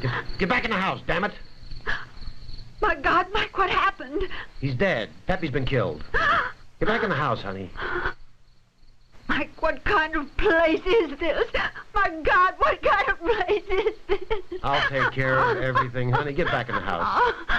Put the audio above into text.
Get back in the house, damn it. My God, Mike, what happened? He's dead. Pepe's been killed. Get back in the house, honey. Mike, what kind of place is this? My God, what kind of place is this? I'll take care of everything, honey. Get back in the house.